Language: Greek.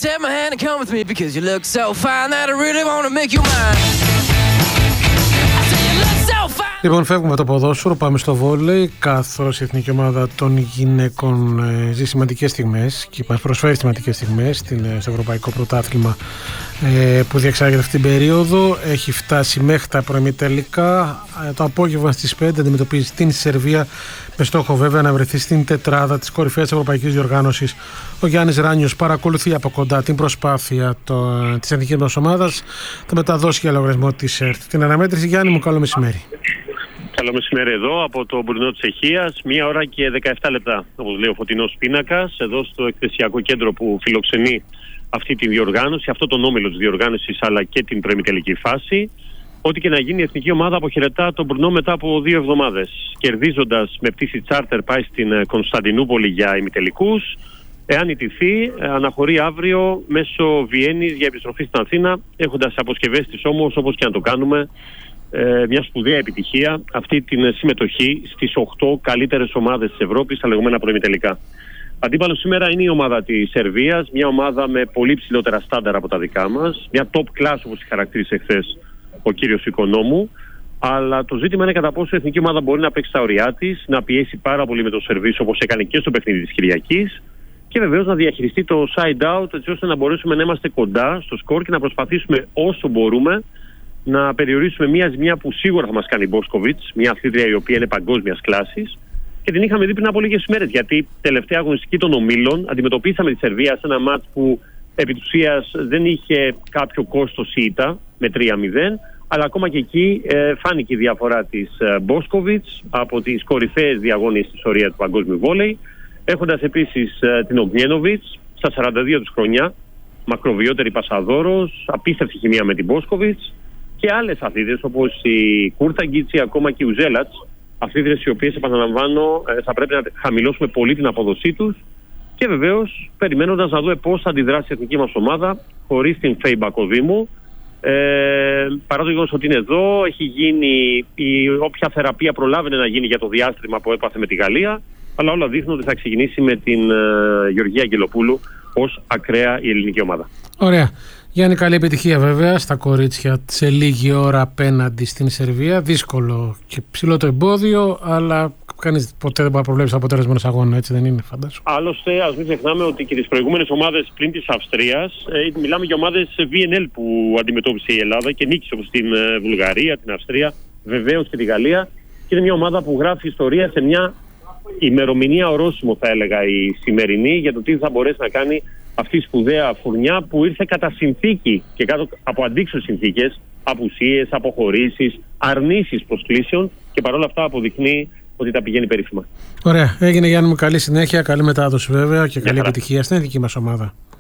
take my hand and come with me because you look so fine that I really want to make you mine. I say you look so fine. Λοιπόν, φεύγουμε από το ποδόσφαιρο, πάμε στο βόλεϊ, καθώς η εθνική ομάδα των γυναίκων ζει σημαντικές στιγμές και μας προσφέρει σημαντικές στιγμές στο Ευρωπαϊκό Πρωτάθλημα που διεξάγεται αυτή την περίοδο. Έχει φτάσει μέχρι τα προημιτελικά. Το απόγευμα στις 5 αντιμετωπίζει την Σερβία, με στόχο βέβαια να βρεθεί στην τετράδα της κορυφαίας ευρωπαϊκής διοργάνωσης. Ο Γιάννης Ράνιος παρακολουθεί από κοντά την προσπάθεια της εθνικής μας ομάδας. Θα μεταδώσει για λογαριασμό της ΕΡΤ την αναμέτρηση. Γιάννη μου, καλό μεσημέρι. Καλό μεσημέρι εδώ από το Μπουρνό της Αιχίας, 1 ώρα και 17 λεπτά, όπως λέει ο φωτεινός πίνακας, εδώ στο εκθεσιακό κέντρο που φιλοξενεί αυτή τη διοργάνωση, αυτό τον όμιλο της διοργάνωσης αλλά και την προημιτελική φάση. Ό,τι και να γίνει, η εθνική ομάδα αποχαιρετά τον Μπουρνό μετά από 2 εβδομάδες. Κερδίζοντας με πτήση τσάρτερ, πάει στην Κωνσταντινούπολη για ημιτελικούς. Εάν ιτηθεί, αναχωρεί αύριο μέσω Βιέννης για επιστροφή στην Αθήνα, έχοντας αποσκευές της όμως, όπως και να το κάνουμε, μια σπουδαία επιτυχία, αυτή την συμμετοχή στις 8 καλύτερες ομάδες της Ευρώπης στα λεγόμενα προημιτελικά. Αντίπαλος σήμερα είναι η ομάδα της Σερβίας, μια ομάδα με πολύ ψηλότερα στάνταρ από τα δικά μας, μια top class όπως η χαρακτήρισε χθες ο κύριος Οικονόμου. Αλλά το ζήτημα είναι κατά πόσο η εθνική ομάδα μπορεί να παίξει τα ωριά της, να πιέσει πάρα πολύ με το σερβίς όπως έκανε και στο παιχνίδι της Κυριακής και βεβαίως να διαχειριστεί το side out, έτσι ώστε να μπορέσουμε να είμαστε κοντά στο σκορ και να προσπαθήσουμε όσο μπορούμε να περιορίσουμε μια ζημιά που σίγουρα θα μας κάνει η Μπόσκοβιτς, μια αθλήτρια η οποία είναι παγκόσμιας κλάσης. Και την είχαμε δει πριν από λίγες ημέρες, γιατί τελευταία αγωνιστική των ομίλων αντιμετωπίσαμε τη Σερβία σε ένα μάτς που επί της ουσίας δεν είχε κάποιο κόστος ήττα με 3-0, αλλά ακόμα και εκεί φάνηκε η διαφορά της Μπόσκοβιτς από τις κορυφαίες διαγώνιες της ιστορίας του παγκόσμιου βόλεϊ, έχοντας επίσης την Ογνιένοβιτς στα 42 τους χρονιά, μακροβιότερη πασαδόρος, απίστευτη χημεία με την Μπόσκοβιτς, και άλλες αθλήτρες όπως η Κούρταγκιτς ή ακόμα και η Ουζέλατς, αθλήτρες οι οποίες, επαναλαμβάνω, θα πρέπει να χαμηλώσουμε πολύ την απόδοσή τους και βεβαίως περιμένοντας να δούμε πώς θα αντιδράσει η εθνική μας ομάδα χωρίς την Φέη Μπακοδήμου. Παρά το γεγονός ότι είναι εδώ, έχει γίνει όποια θεραπεία προλάβαινε να γίνει για το διάστημα που έπαθε με τη Γαλλία, αλλά όλα δείχνουν ότι θα ξεκινήσει με την Γεωργία Αγγελοπούλου ως ακραία η ελληνική ομάδα. Ωραία. Γιάννη, καλή επιτυχία βέβαια στα κορίτσια σε λίγη ώρα απέναντι στην Σερβία. Δύσκολο και ψηλό το εμπόδιο, αλλά κανείς ποτέ δεν μπορεί να προβλέψει το αποτέλεσμα ενός αγώνα, έτσι δεν είναι, φαντάζομαι. Άλλωστε, ας μην ξεχνάμε ότι και τις προηγούμενες ομάδες πλην της Αυστρίας, μιλάμε για ομάδες VNL που αντιμετώπισε η Ελλάδα και νίκησε όπως την Βουλγαρία, την Αυστρία, βεβαίως και τη Γαλλία. Και είναι μια ομάδα που γράφει ιστορία σε μια ημερομηνία ορόσημο, θα έλεγα, η σημερινή, για το τι θα μπορέσει να κάνει αυτή η σπουδαία φουρνιά που ήρθε κατά συνθήκη και κάτω από αντίξωες συνθήκες, απουσίες, αποχωρήσεις, αρνήσεις προσκλήσεων, και παρόλα αυτά αποδεικνύει ότι τα πηγαίνει περίφημα. Ωραία. Έγινε, Γιάννη μου, καλή συνέχεια, καλή μετάδοση βέβαια και καλή επιτυχία στην εθνική μας ομάδα.